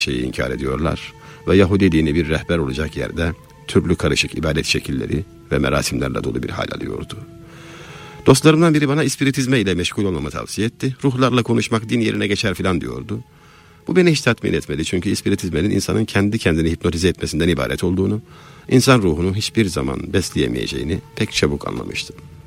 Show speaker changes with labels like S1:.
S1: şeyi inkar ediyorlar ve Yahudi dini bir rehber olacak yerde türlü karışık ibadet şekilleri ve merasimlerle dolu bir hal alıyordu. Dostlarımdan biri bana ispiritizme ile meşgul olmamı tavsiye etti. Ruhlarla konuşmak din yerine geçer filan diyordu. Bu beni hiç tatmin etmedi çünkü ispiritizmenin insanın kendi kendini hipnotize etmesinden ibaret olduğunu, insan ruhunu hiçbir zaman besleyemeyeceğini pek çabuk anlamıştım.